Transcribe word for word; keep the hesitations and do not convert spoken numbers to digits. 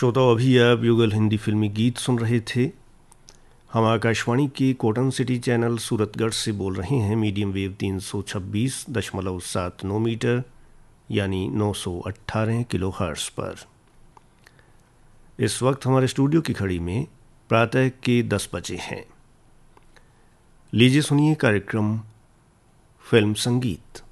श्रोताओं, अभी आप युगल हिंदी फिल्मी गीत सुन रहे थे। हम आकाशवाणी के कॉटन सिटी चैनल सूरतगढ़ से बोल रहे हैं मीडियम वेव तीन सौ छब्बीस दशमलव सात नौ मीटर यानी नौ सौ अट्ठारह किलो हर्ट्ज़ पर। इस वक्त हमारे स्टूडियो की घड़ी में प्रातः के दस बजे हैं। लीजिए सुनिए कार्यक्रम फिल्म संगीत।